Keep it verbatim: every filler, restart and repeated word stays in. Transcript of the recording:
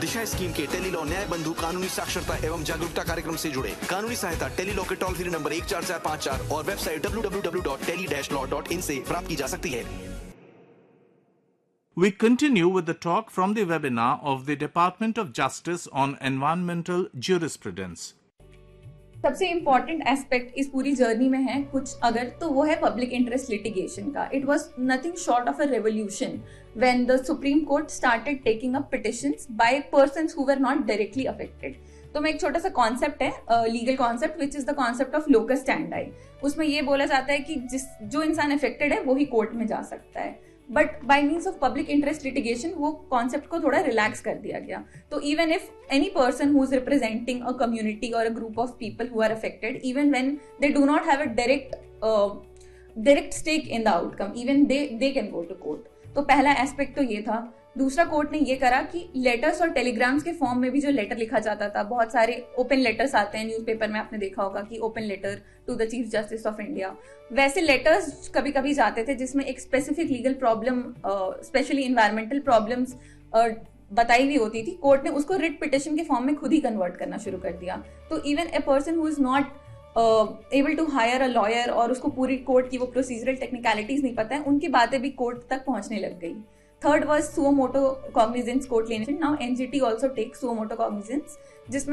दिशा scheme के tele law न्याय बंधु कानूनी साक्षरता एवं जागरूकता कार्यक्रम से जुड़े। कानूनी सहायता टेली लॉ के टोल फ्री नंबर एक चार चार पाँच चार और website W W W dot tele dash law dot in से प्राप्त की जा सकती है। We continue with the talk from the webinar of the Department of Justice on Environmental Jurisprudence. सबसे इम्पॉर्टेंट एस्पेक्ट इस पूरी जर्नी में है कुछ अगर तो वो है पब्लिक इंटरेस्ट लिटिगेशन का। It was nothing short of a revolution when the supreme court started taking up petitions bye persons who were not directly affected. तो मैं एक छोटा सा कॉन्सेप्ट है legal concept which is the concept of locus standi. उसमें ये बोला जाता है कि जिस जो इंसान अफेक्टेड है वो ही कोर्ट में जा सकता है, but by means of public interest litigation वो कॉन्सेप्ट को थोड़ा रिलैक्स कर दिया गया। तो even if any person who is representing a community और a group of people who are affected, even when they do not have a direct direct stake in the outcome, even they they can go to court. तो पहला aspect तो ये था। दूसरा, court ने ये करा कि लेटर्स और टेलीग्राम्स के फॉर्म में भी जो लेटर लिखा जाता था, बहुत सारे ओपन लेटर्स आते हैं न्यूज़पेपर में, आपने देखा होगा कि open letter to the chief justice of India, वैसे लेटर्स कभी कभी जाते थे जिसमें एक specific legal problem, specially environmental problems बताई हुई होती थी। कोर्ट ने उसको रिट पिटिशन के फॉर्म में खुद ही कन्वर्ट करना शुरू कर दिया। तो even a person who is not able to hire a lawyer और उसको पूरी कोर्ट की वो प्रोसीजरल टेक्निकलिटीज नहीं पता है, उनकी बातें भी कोर्ट तक पहुंचने लग गई। Third was suo moto cognizance court लेने। Now N G T also takes suo moto cognizance, जिसमें